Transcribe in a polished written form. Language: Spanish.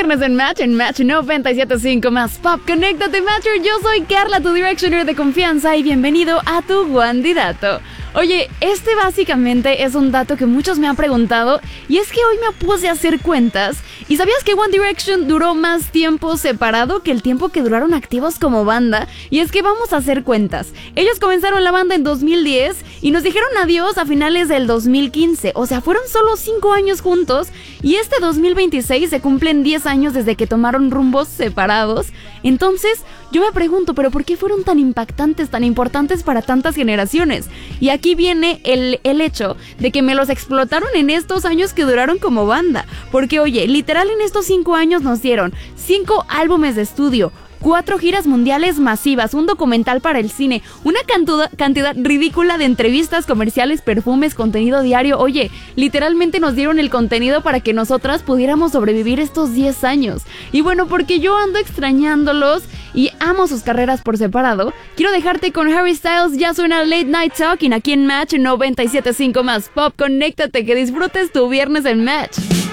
viernes en Match 97.5 más Pop. Conéctate, Matcher. Yo soy Carla, tu Directioner de confianza, y bienvenido a tu Wandidato. Oye, este básicamente es un dato que muchos me han preguntado, y es que hoy me puse a hacer cuentas. ¿Y sabías que One Direction duró más tiempo separado que el tiempo que duraron activos como banda? Y es que vamos a hacer cuentas. Ellos comenzaron la banda en 2010 y nos dijeron adiós a finales del 2015. O sea, fueron solo 5 años juntos, y este 2026 se cumplen 10 años desde que tomaron rumbos separados. Entonces, yo me pregunto, ¿pero por qué fueron tan impactantes, tan importantes para tantas generaciones? Y aquí viene el hecho de que me los explotaron en estos años que duraron como banda. Porque, oye, literal en estos 5 años nos dieron 5 álbumes de estudio, 4 giras mundiales masivas, un documental para el cine, una cantidad ridícula de entrevistas, comerciales, perfumes, contenido diario. Oye, literalmente nos dieron el contenido para que nosotras pudiéramos sobrevivir estos 10 años. Y bueno, porque yo ando extrañándolos y amo sus carreras por separado, quiero dejarte con Harry Styles. Ya suena Late Night Talking aquí en Match 97.5 más Pop. Conéctate, que disfrutes tu viernes en Match.